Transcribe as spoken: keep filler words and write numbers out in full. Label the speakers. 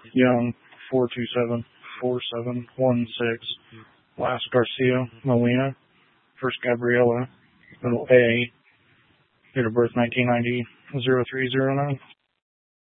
Speaker 1: Young, four two seven, four seven one six. Last Garcia Molina. First Gabriela, little A. Date of birth nineteen ninety, zero three zero nine.